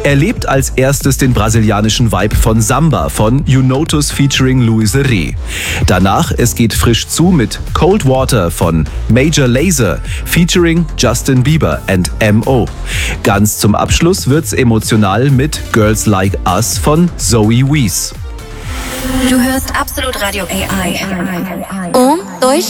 Erlebt als erstes den brasilianischen Vibe von Samba von Unotus featuring Luis Re. Danach Es geht frisch zu mit Cold Water von Major Lazer featuring Justin Bieber and M.O. Ganz zum Abschluss wird's emotional mit Girls Like Us von Zoe Wees. Du hörst Absolut Radio AI. 1, 2,